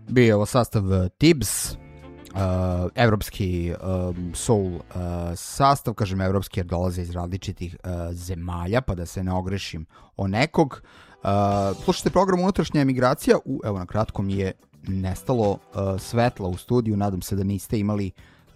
Bio je ovo sastav Tibbs, evropski soul sastav, kažem evropski jer dolaze iz različitih zemalja, pa da se ne ogrešim o nekog. Slušajte program Unutrašnja emigracija. Evo na kratko mi je nestalo svetla u studiju, nadam se da niste imali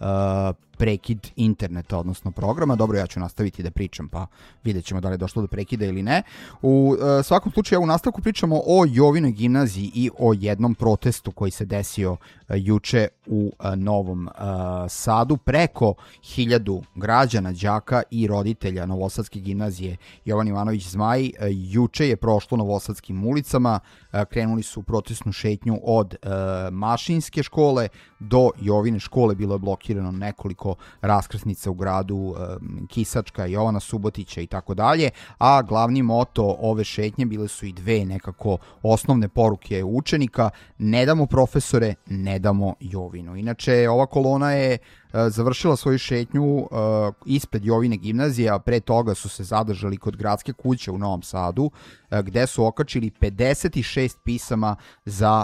prekid interneta, odnosno programa. Dobro, ja ću nastaviti da pričam, pa vidjet ćemo da li je došlo do prekida ili ne. U svakom slučaju, u nastavku pričamo o Jovinoj gimnaziji i o jednom protestu koji se desio juče u Novom Sadu. Preko 1000 građana, đaka i roditelja Novosadske gimnazije Jovan Ivanović Zmaj juče je prošlo novosadskim ulicama. Krenuli su u protestnu šetnju od Mašinske škole do Jovine škole. Bilo je blokirano nekoliko raskrsnica u gradu, Kisačka, Jovana Subotića i tako dalje, a glavni moto ove šetnje bile su i dve nekako osnovne poruke učenika: ne damo profesore, ne damo Jovinu. Inače, ova kolona je završila svoju šetnju ispred Jovine gimnazije, a pre toga su se zadržali kod Gradske kuće u Novom Sadu, gde su okačili 56 pisama za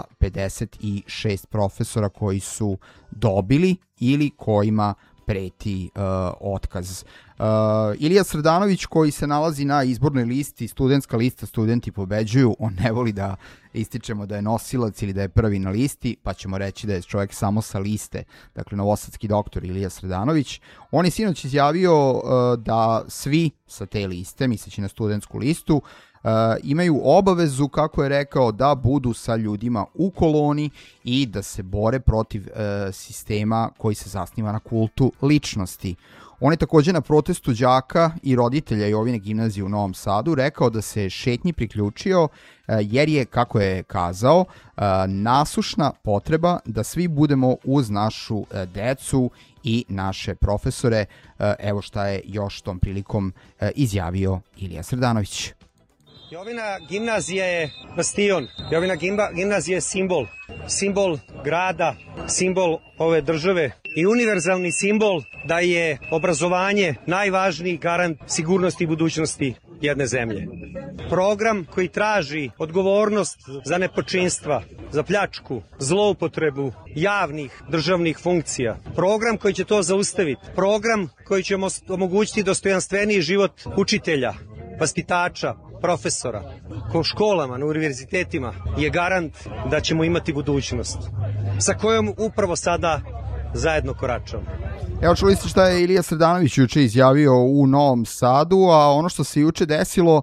56 profesora koji su dobili ili kojima preti otkaz. Ilija Srdanović, koji se nalazi na izbornoj listi, studentska lista Studenti pobeđuju, on ne voli da ističemo da je nosilac ili da je prvi na listi, pa ćemo reći da je čovjek samo sa liste, dakle novosadski doktor Ilija Srdanović. On je sinoć izjavio da svi sa te liste, misleći na studentsku listu, imaju obavezu, kako je rekao, da budu sa ljudima u koloni i da se bore protiv sistema koji se zasniva na kultu ličnosti. On je također na protestu đaka i roditelja Jovine gimnazije u Novom Sadu rekao da se šetnji priključio jer je, kako je kazao, nasušna potreba da svi budemo uz našu decu i naše profesore. Evo šta je još tom prilikom izjavio Ilija Srdanović. Jovina gimnazija je bastion, Jovina gimnazija je simbol grada, simbol ove države i univerzalni simbol da je obrazovanje najvažniji garant sigurnosti i budućnosti jedne zemlje. Program koji traži odgovornost za nepočinstva, za pljačku, zloupotrebu javnih državnih funkcija. Program koji će to zaustaviti. Program koji će omogućiti dostojanstveniji život učitelja, vaspitača, profesora, ko u školama, na univerzitetima, je garant da ćemo imati budućnost sa kojom upravo sada zajedno koračamo. Evo, čuli ste šta je Ilija Srdanović juče izjavio u Novom Sadu, a ono što se juče desilo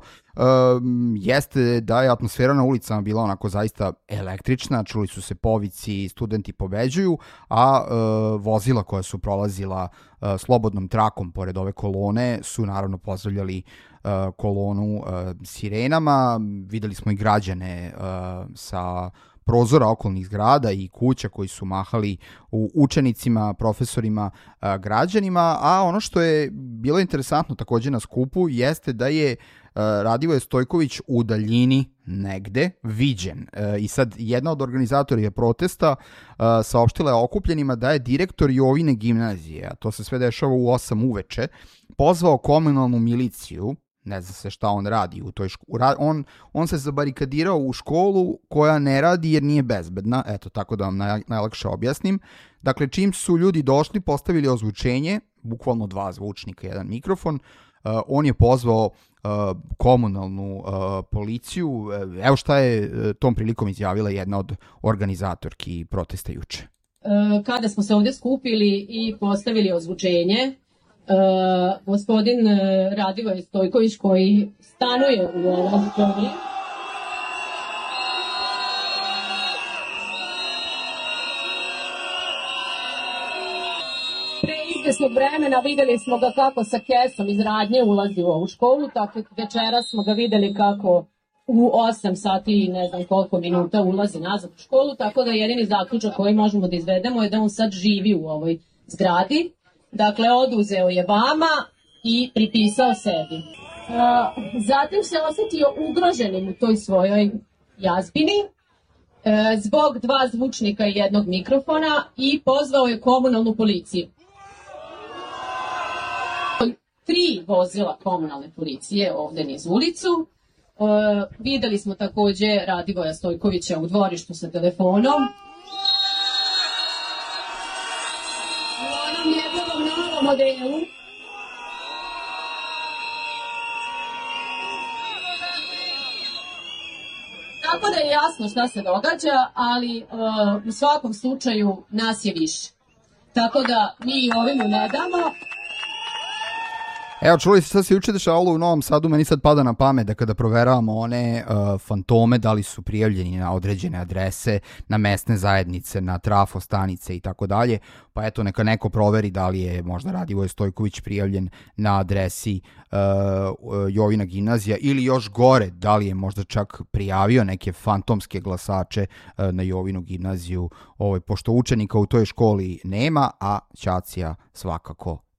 jeste da je atmosfera na ulicama bila onako zaista električna, čuli su se povici Studenti pobeđuju, a vozila koja su prolazila slobodnom trakom pored ove kolone su naravno pozdravljali kolonu sirenama. Videli smo i građane sa prozora okolnih zgrada i kuća koji su mahali učenicima, profesorima, građanima, a ono što je bilo interesantno također na skupu jeste da je Radivoje Stojković u daljini negde viđen. I sad jedna od organizatorija protesta saopštila je okupljenima da je direktor Jovine gimnazije, a to se sve dešava u 8 uveče, pozvao komunalnu miliciju. Ne zna se šta on radi u toj školi. On se zabarikadirao u školu koja ne radi jer nije bezbedna. Eto, tako da vam najlakše objasnim. Dakle, čim su ljudi došli, postavili ozvučenje, bukvalno 2 zvučnika, 1 mikrofon, on je pozvao komunalnu policiju. Evo šta je tom prilikom izjavila jedna od organizatorki protesta juče. Kada smo se ovdje skupili i postavili ozvučenje, gospodin Radivoje Stojković, koji stanuje u ovom domu, pre izvesnog vremena videli smo ga kako sa kesom iz radnje ulazi u ovu školu, tako večeras smo ga videli kako u 8 sati i ne znam koliko minuta ulazi nazad u školu, tako da jedini zaključak koji možemo da izvedemo je da on sad živi u ovoj zgradi. Dakle, oduzeo je vama i pripisao sebi. Zatim se osjetio ugroženim u toj svojoj jazbini zbog 2 zvučnika i 1 mikrofona i pozvao je komunalnu policiju. 3 vozila komunalne policije ovdje niz ulicu. Videli smo također Radivoja Stojkovića u dvorištu sa telefonom. ovom modelu. Tako da je jasno šta se događa, ali u svakom slučaju nas je više. Tako da mi ovim ne damo. Evo, čuli ste šta se juče dešavalo u Novom Sadu, meni sad pada na pamet da kada proveravamo one fantome, da li su prijavljeni na određene adrese, na mesne zajednice, na trafo stanice i tako dalje, pa eto neka neko proveri da li je možda Radivoje Stojković prijavljen na adresi Jovina gimnazija ili još gore, da li je možda čak prijavio neke fantomske glasače na Jovinu gimnaziju, pošto učenika u toj školi nema, a Ćacija svakako